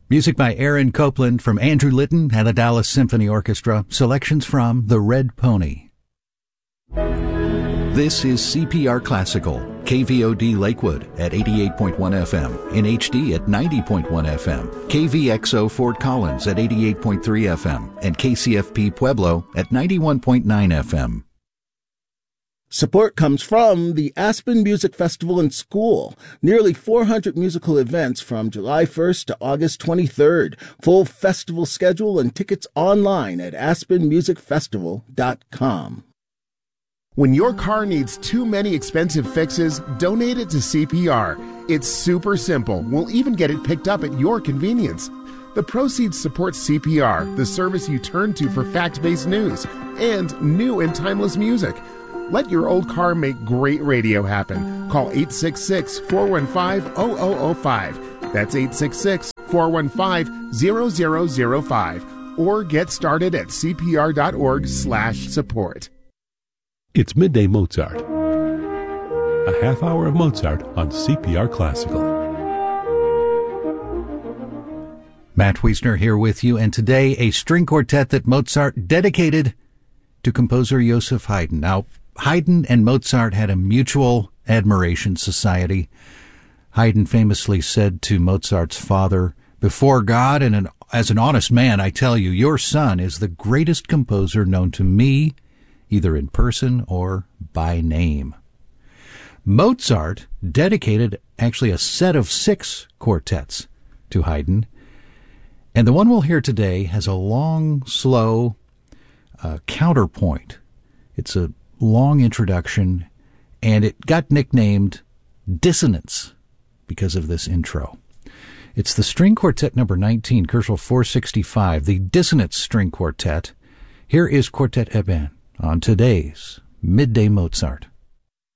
Music by Aaron Copland from Andrew Litton and the Dallas Symphony Orchestra. Selections from The Red Pony. This is CPR Classical, KVOD Lakewood at 88.1 FM, in HD at 90.1 FM, KVXO Fort Collins at 88.3 FM, and KCFP Pueblo at 91.9 FM. Support comes from the Aspen Music Festival and School. Nearly 400 musical events from July 1st to August 23rd. Full festival schedule and tickets online at aspenmusicfestival.com. When your car needs too many expensive fixes, donate it to CPR. It's super simple. We'll even get it picked up at your convenience. The proceeds support CPR, the service you turn to for fact-based news and new and timeless music. Let your old car make great radio happen. Call 866-415-0005. That's 866-415-0005. Or get started at cpr.org/support. It's Midday Mozart. A half hour of Mozart on CPR Classical. Matt Wiesner here with you, and today a string quartet that Mozart dedicated to composer Joseph Haydn. Now, Haydn and Mozart had a mutual admiration society. Haydn famously said to Mozart's father, "Before God and as an honest man, I tell you, your son is the greatest composer known to me, either in person or by name." Mozart dedicated actually a set of 6 quartets to Haydn, and the one we'll hear today has a long, slow counterpoint. It's a long introduction, and it got nicknamed Dissonance because of this intro. It's the String Quartet number 19, Koelschel 465, the Dissonance String Quartet. Here is Quartet Eben on today's Midday Mozart.